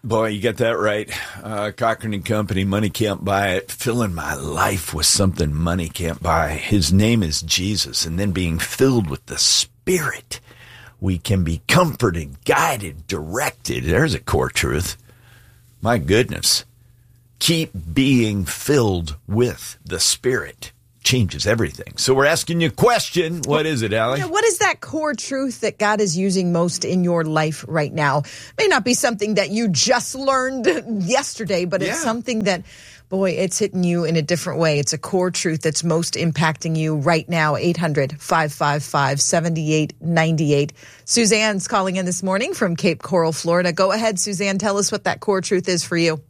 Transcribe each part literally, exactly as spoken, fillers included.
Boy, you get that right. Uh, Cochran and Company, money can't buy it. Filling my life with something money can't buy. His name is Jesus. And then being filled with the Spirit, we can be comforted, guided, directed. There's a core truth. My goodness. Keep being filled with the Spirit. Changes everything. So we're asking you a question. What is it, Allie? Yeah, what is that core truth that God is using most in your life right now? May not be something that you just learned yesterday, but it's yeah. something that, boy, it's hitting you in a different way. It's a core truth that's most impacting you right now. eight hundred, five five five, seven eight nine eight. Suzanne's calling in this morning from Cape Coral, Florida. Go ahead, Suzanne. Tell us what that core truth is for you.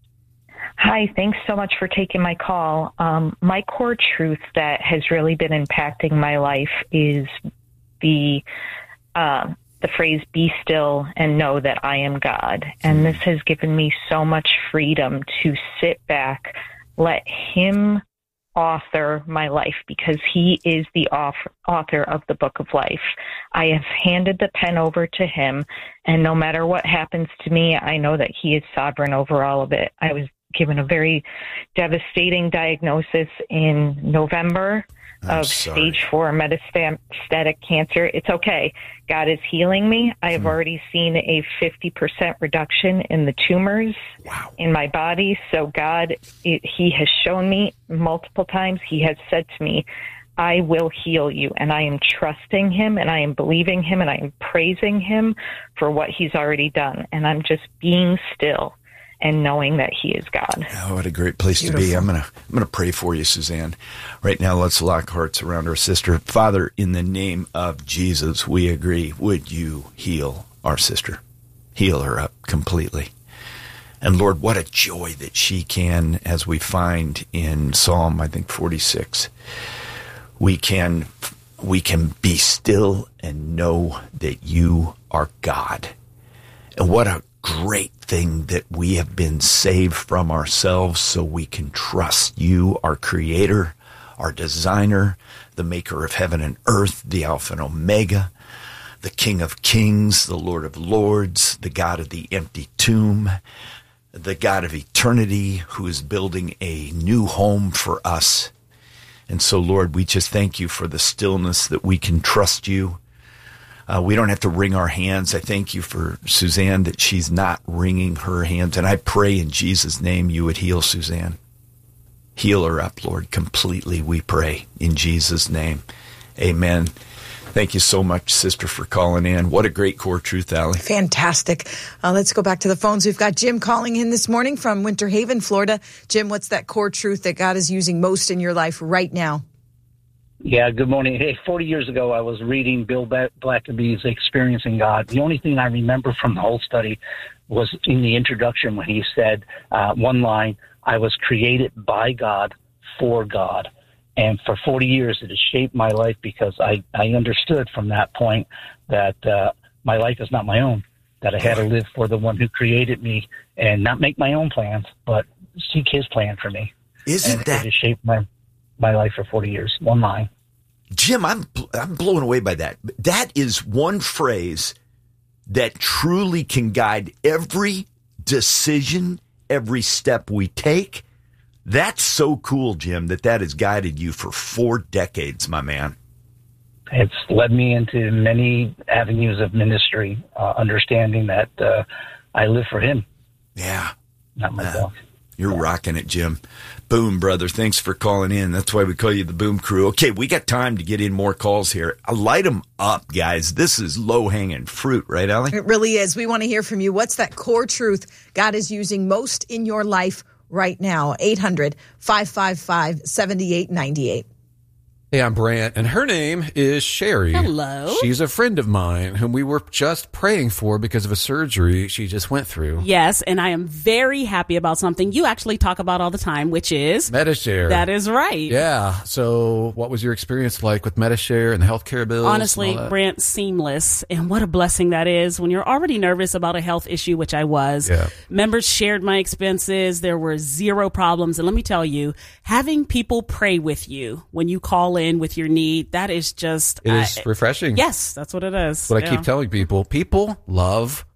Hi, thanks so much for taking my call. Um, my core truth that has really been impacting my life is the uh, the phrase, be still and know that I am God. And this has given me so much freedom to sit back, let him author my life, because he is the author of the book of life. I have handed the pen over to him, and no matter what happens to me, I know that he is sovereign over all of it. I was given a very devastating diagnosis in November I'm of sorry. stage four metastatic cancer. It's okay. God is healing me. I have hmm. already seen a fifty percent reduction in the tumors wow. in my body. So God, it, he has shown me multiple times. He has said to me, I will heal you. And I am trusting him, and I am believing him, and I am praising him for what he's already done. And I'm just being still and knowing that he is God. Oh, what a great place Beautiful. to be. I'm going to I'm gonna pray for you, Suzanne. Right now, let's lock hearts around our sister. Father, in the name of Jesus, we agree. Would you heal our sister? Heal her up completely. And Lord, what a joy that she can, as we find in Psalm, I think, forty-six, we can, we can be still and know that you are God. And what a great thing that we have been saved from ourselves so we can trust you, our creator, our designer, the maker of heaven and earth, the Alpha and Omega, the King of Kings, the Lord of Lords, the God of the empty tomb, the God of eternity who is building a new home for us. And so, Lord, we just thank you for the stillness that we can trust you. Uh, we don't have to wring our hands. I thank you for Suzanne that she's not wringing her hands. And I pray in Jesus' name you would heal Suzanne. Heal her up, Lord, completely, we pray in Jesus' name. Amen. Thank you so much, sister, for calling in. What a great core truth, Allie. Fantastic. Uh, let's go back to the phones. We've got Jim calling in this morning from Winter Haven, Florida. Jim, what's that core truth that God is using most in your life right now? Yeah, good morning. Hey, forty years ago, I was reading Bill Blackaby's Experiencing God. The only thing I remember from the whole study was in the introduction when he said uh, one line, I was created by God for God. And for forty years, it has shaped my life because I, I understood from that point that uh, my life is not my own, that I had to live for the one who created me and not make my own plans, but seek his plan for me. Isn't and that... It has shaped my... my life for forty years. One line. Jim, I'm I'm blown away by that. That is one phrase that truly can guide every decision, every step we take. That's so cool, Jim, that that has guided you for four decades, my man. It's led me into many avenues of ministry, uh, understanding that uh, I live for him. Yeah. Not myself. Uh, You're yeah. rocking it, Jim. Boom, brother. Thanks for calling in. That's why we call you the Boom Crew. Okay, we got time to get in more calls here. Light them up, guys. This is low-hanging fruit, right, Allie? It really is. We want to hear from you. What's that core truth God is using most in your life right now? eight hundred, five five five, seven eight nine eight. Hey, I'm Brant, and her name is Sherry. Hello. She's a friend of mine whom we were just praying for because of a surgery she just went through. Yes, and I am very happy about something you actually talk about all the time, which is... Medi-Share. That is right. Yeah. So what was your experience like with Medi-Share and the healthcare bills? Honestly, Brant, seamless. And what a blessing that is when you're already nervous about a health issue, which I was. Yeah. Members shared my expenses. There were zero problems. And let me tell you, having people pray with you when you call in with your need, that is just it is uh, refreshing. Yes, that's what it is. What yeah. I keep telling people, people love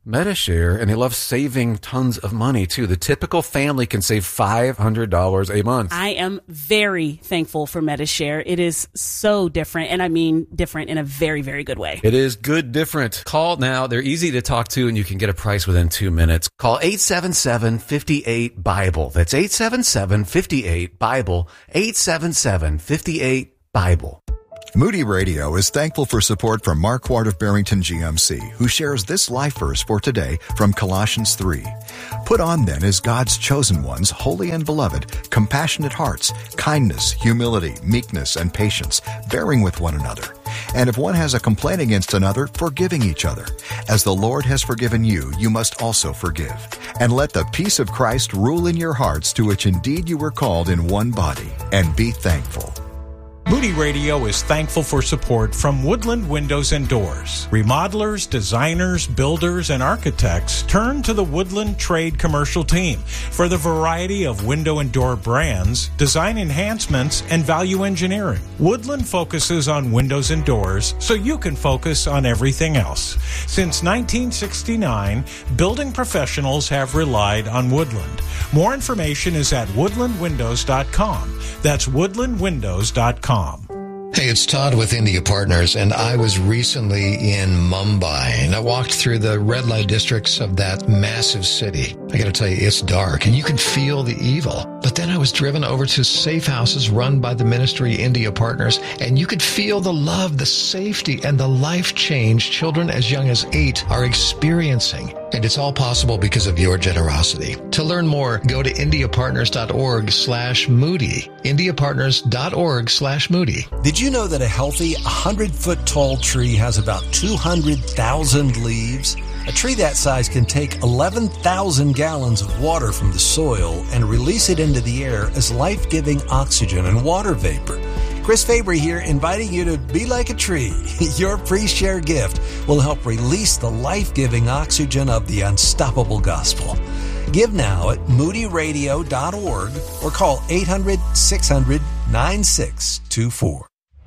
Metashare, and they love saving tons of money, too. The typical family can save five hundred dollars a month. I am very thankful for Metashare. It is so different, and I mean different in a very, very good way. It is good different. Call now. They're easy to talk to, and you can get a price within two minutes. Call eight seven seven, five eight, BIBLE. That's eight seven seven, five eight, BIBLE. eight seven seven, five eight, BIBLE. Moody Radio is thankful for support from Mark Ward of Barrington G M C, who shares this life verse for today from Colossians three. Put on then as God's chosen ones, holy and beloved, compassionate hearts, kindness, humility, meekness, and patience, bearing with one another. And if one has a complaint against another, forgiving each other. As the Lord has forgiven you, you must also forgive. And let the peace of Christ rule in your hearts, to which indeed you were called in one body, and be thankful. Moody Radio is thankful for support from Woodland Windows and Doors. Remodelers, designers, builders, and architects turn to the Woodland Trade Commercial Team for the variety of window and door brands, design enhancements, and value engineering. Woodland focuses on windows and doors so you can focus on everything else. Since nineteen sixty-nine, building professionals have relied on Woodland. More information is at woodland windows dot com. That's woodland windows dot com. Hey, it's Todd with India Partners, and I was recently in Mumbai, and I walked through the red light districts of that massive city. I got to tell you, it's dark, and you can feel the evil. But then I was driven over to safe houses run by the ministry India Partners, and you could feel the love, the safety, and the life change children as young as eight are experiencing. And it's all possible because of your generosity. To learn more, go to indiapartners.org slash Moody. indiapartners.org slash Moody. Did you know that a healthy one hundred foot tall tree has about two hundred thousand leaves? A tree that size can take eleven thousand gallons of water from the soil and release it into the air as life-giving oxygen and water vapor. Chris Fabry here, inviting you to be like a tree. Your pre-share gift will help release the life-giving oxygen of the unstoppable gospel. Give now at moody radio dot org or call eight hundred, six hundred, nine six two four.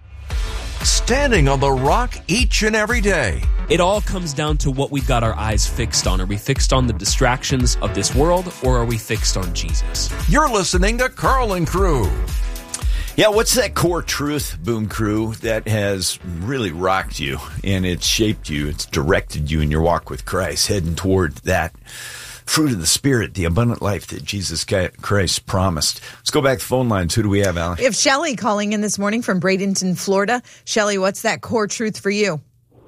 Standing on the rock each and every day. It all comes down to what we've got our eyes fixed on. Are we fixed on the distractions of this world, or are we fixed on Jesus? You're listening to Carl and Crew. Yeah, what's that core truth, Boom Crew, that has really rocked you, and it's shaped you, it's directed you in your walk with Christ, heading toward that fruit of the Spirit, the abundant life that Jesus Christ promised. Let's go back to the phone lines. Who do we have, Alan? We have Shelley calling in this morning from Bradenton, Florida. Shelley, what's that core truth for you?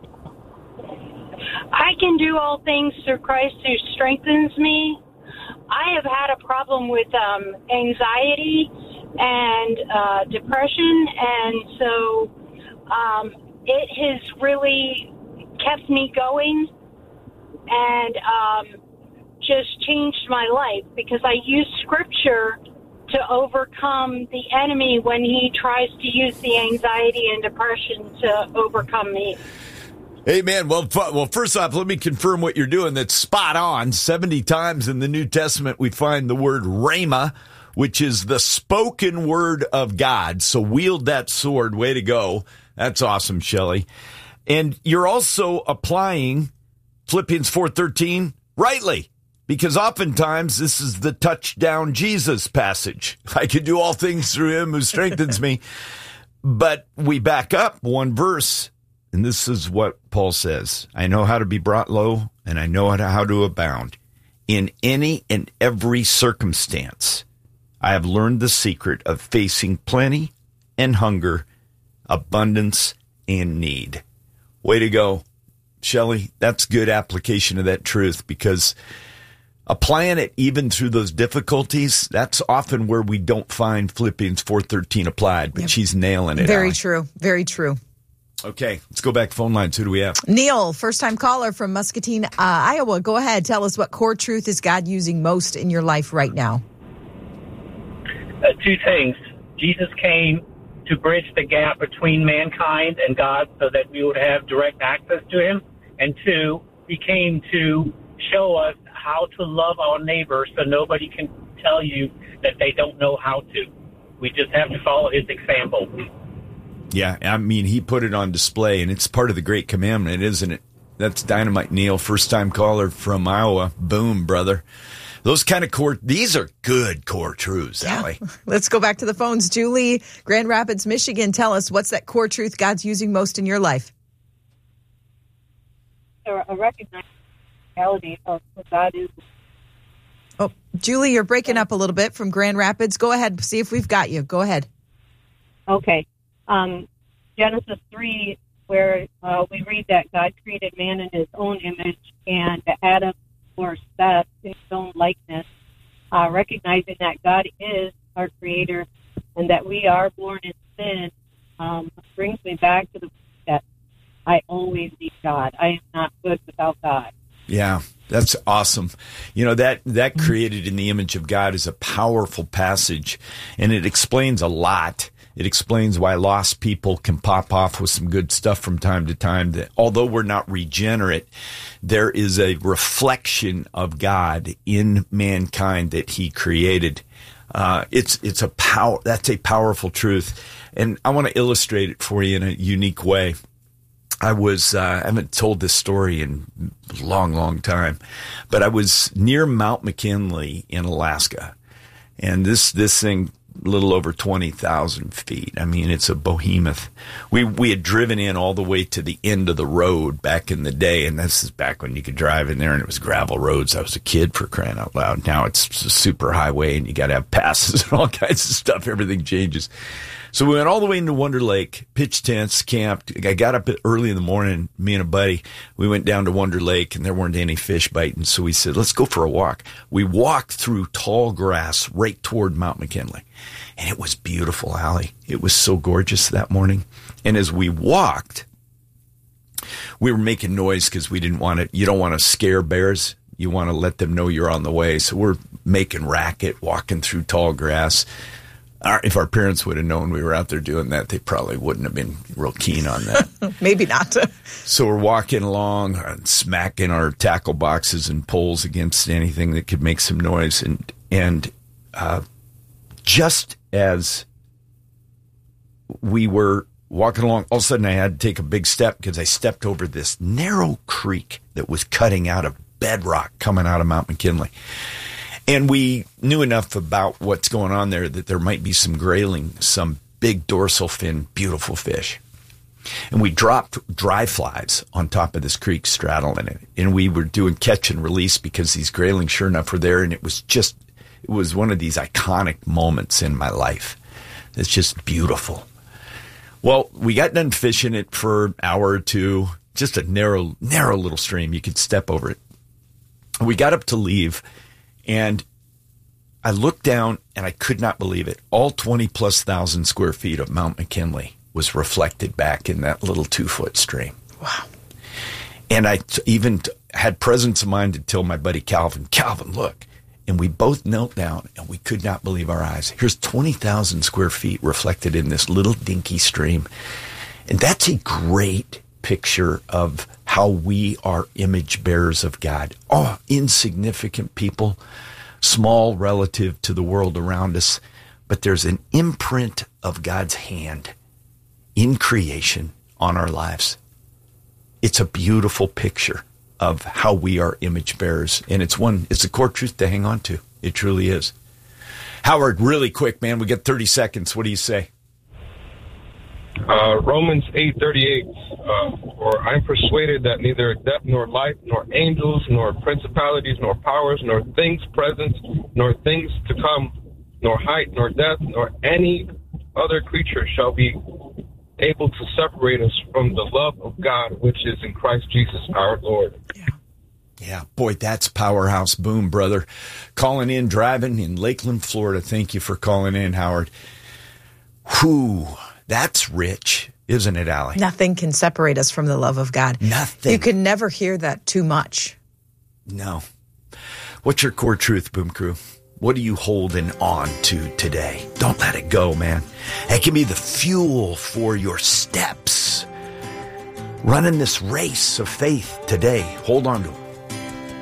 I can do all things through Christ who strengthens me. I have had a problem with um, anxiety and uh, depression, and so um, it has really kept me going and um, just changed my life, because I use Scripture to overcome the enemy when he tries to use the anxiety and depression to overcome me. Amen. Well, well, first off, let me confirm what you're doing. That's spot on. seventy times in the New Testament we find the word rhema, which is the spoken word of God. So wield that sword. Way to go. That's awesome, Shelley. And you're also applying Philippians four thirteen rightly, because oftentimes this is the touchdown Jesus passage. I can do all things through him who strengthens me. But we back up one verse, and this is what Paul says. I know how to be brought low, and I know how to, how to abound. In any and every circumstance, I have learned the secret of facing plenty and hunger, abundance and need. Way to go, Shelley. That's good application of that truth, because applying it even through those difficulties, that's often where we don't find Philippians four thirteen applied, but yep. She's nailing it. Very Allie. true. Very true. Okay, let's go back to phone lines. Who do we have? Neil, first-time caller from Muscatine, uh, Iowa. Go ahead. Tell us, what core truth is God using most in your life right now? Uh, two things. Jesus came to bridge the gap between mankind and God so that we would have direct access to him. And two, he came to show us how to love our neighbor so nobody can tell you that they don't know how to. We just have to follow his example. Yeah, I mean, he put it on display, and it's part of the Great Commandment, isn't it? That's dynamite, Neil. First-time caller from Iowa. Boom, brother. Those kind of core, these are good core truths, yeah. Allie. Let's go back to the phones. Julie, Grand Rapids, Michigan. Tell us, what's that core truth God's using most in your life? A recognized reality of what God is. Oh, Julie, you're breaking up a little bit from Grand Rapids. Go ahead. See if we've got you. Go ahead. Okay. Um, Genesis three, where uh, we read that God created man in his own image, and Adam or Seth in his own likeness, uh, recognizing that God is our creator and that we are born in sin, um, brings me back to the point that I always need God. I am not good without God. Yeah, that's awesome. You know, that, that created in the image of God is a powerful passage, and it explains a lot. It explains why lost people can pop off with some good stuff from time to time. That although we're not regenerate, there is a reflection of God in mankind that he created. Uh, it's, it's a power, that's a powerful truth. And I want to illustrate it for you in a unique way. I was, uh, I haven't told this story in a long, long time, but I was near Mount McKinley in Alaska. And this, this thing, a little over twenty thousand feet. I mean, it's a behemoth. We, we had driven in all the way to the end of the road back in the day. And this is back when you could drive in there and it was gravel roads. I was a kid, for crying out loud. Now it's a super highway and you got to have passes and all kinds of stuff. Everything changes. So we went all the way into Wonder Lake, pitched tents, camped. I got up early in the morning, me and a buddy. We went down to Wonder Lake, and there weren't any fish biting. So we said, let's go for a walk. We walked through tall grass right toward Mount McKinley. And it was beautiful, Allie. It was so gorgeous that morning. And as we walked, we were making noise because we didn't want to, you don't want to scare bears. You want to let them know you're on the way. So we're making racket, walking through tall grass. Our, if our parents would have known we were out there doing that, they probably wouldn't have been real keen on that. Maybe not. So we're walking along, and smacking our tackle boxes and poles against anything that could make some noise. And, and uh, just as we were walking along, all of a sudden I had to take a big step because I stepped over this narrow creek that was cutting out of bedrock coming out of Mount McKinley. And we knew enough about what's going on there that there might be some grayling, some big dorsal fin, beautiful fish. And we dropped dry flies on top of this creek straddling it. And we were doing catch and release because these graylings, sure enough, were there. And it was just, it was one of these iconic moments in my life. It's just beautiful. Well, we got done fishing it for an hour or two, just a narrow, narrow little stream. You could step over it. We got up to leave. And I looked down and I could not believe it. All twenty plus thousand square feet of Mount McKinley was reflected back in that little two foot stream. Wow. And I t- even t- had presence of mind to tell my buddy Calvin, Calvin, look. And we both knelt down and we could not believe our eyes. Here's twenty thousand square feet reflected in this little dinky stream. And that's a great picture of how we are image bearers of God. Oh, insignificant people, small relative to the world around us, but there's an imprint of God's hand in creation on our lives. It's a beautiful picture of how we are image bearers, and it's one, it's a core truth to hang on to. It truly is. Howard, really quick, man, we got thirty seconds. What do you say? Uh, Romans eight thirty-eight, uh, for I'm persuaded that neither death nor life, nor angels, nor principalities, nor powers, nor things present, nor things to come, nor height, nor depth, nor any other creature shall be able to separate us from the love of God, which is in Christ Jesus our Lord. Yeah. Yeah, boy, that's powerhouse boom, brother. Calling in, driving in Lakeland, Florida. Thank you for calling in, Howard. Whew. That's rich, isn't it, Allie? Nothing can separate us from the love of God. Nothing. You can never hear that too much. No. What's your core truth, Boom Crew? What are you holding on to today? Don't let it go, man. It can be the fuel for your steps. Running this race of faith today. Hold on to it.